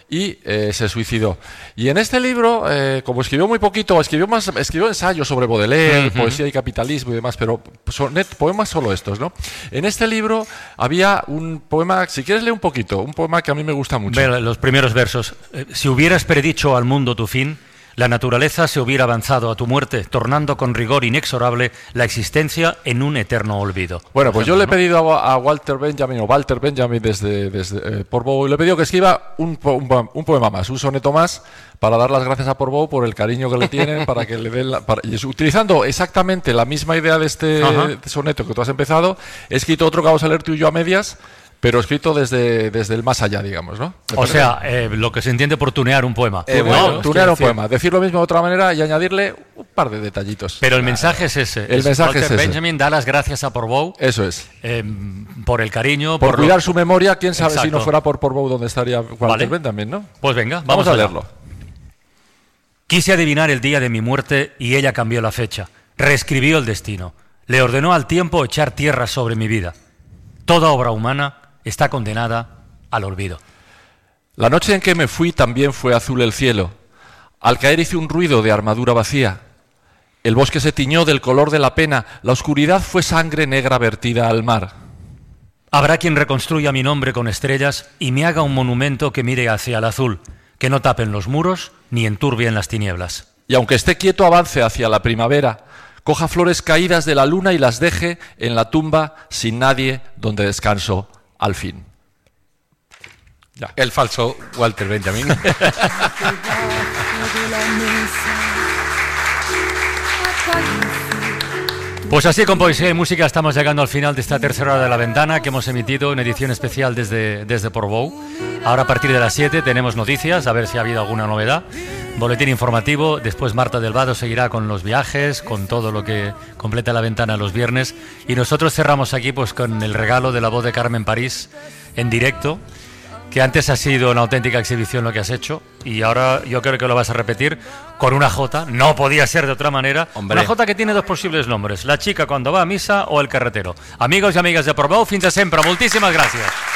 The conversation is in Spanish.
y se suicidó. Y en este libro, como escribió muy poquito, escribió ensayos sobre Baudelaire, poesía y capitalismo y demás, pero poemas solo estos, ¿no? En este libro había un poema, si quieres leer un poquito, un poema que a mí me gusta mucho. Ve los primeros versos. Si hubieras predicho al mundo tu fin, la naturaleza se hubiera avanzado a tu muerte, tornando con rigor inexorable la existencia en un eterno olvido. Bueno, pues yo le he pedido a Walter Benjamin desde Portbou, le he pedido que escriba un poema más, un soneto más, para dar las gracias a Portbou por el cariño que le tienen, para que le den utilizando exactamente la misma idea de este soneto que tú has empezado, he escrito otro que vamos a leer tú y yo a medias, pero escrito desde el más allá, digamos, ¿no? O sea, lo que se entiende por tunear un poema. Tunear un poema, decir lo mismo de otra manera y añadirle un par de detallitos. Pero el mensaje es ese. El mensaje es ese. Benjamin da las gracias a Portbou. Eso es. Por el cariño. Por cuidar su memoria, quién sabe. Exacto. Si no fuera por Portbou dónde estaría Walter Benjamin, ¿no? Pues venga, vamos a leerlo. Quise adivinar el día de mi muerte y ella cambió la fecha. Reescribió el destino. Le ordenó al tiempo echar tierra sobre mi vida. Toda obra humana está condenada al olvido. La noche en que me fui también fue azul el cielo. Al caer hice un ruido de armadura vacía. El bosque se tiñó del color de la pena. La oscuridad fue sangre negra vertida al mar. Habrá quien reconstruya mi nombre con estrellas y me haga un monumento que mire hacia el azul, que no tapen los muros ni enturbien las tinieblas. Y aunque esté quieto avance hacia la primavera, coja flores caídas de la luna y las deje en la tumba sin nadie donde descanso al fin. Ya. El falso Walter Benjamin. Pues así, con poesía y música, estamos llegando al final de esta tercera hora de La Ventana que hemos emitido en edición especial desde Portbou. Ahora a partir de las 7 tenemos noticias, a ver si ha habido alguna novedad. Boletín informativo, después Marta del Vado seguirá con los viajes, con todo lo que completa La Ventana los viernes. Y nosotros cerramos aquí pues con el regalo de la voz de Carmen París en directo, que antes ha sido una auténtica exhibición lo que has hecho, y ahora yo creo que lo vas a repetir con una jota, no podía ser de otra manera. Hombre. Una jota que tiene dos posibles nombres, la chica cuando va a misa o el carretero. Amigos y amigas de Portbou, fins de sempre, moltíssimes gràcies.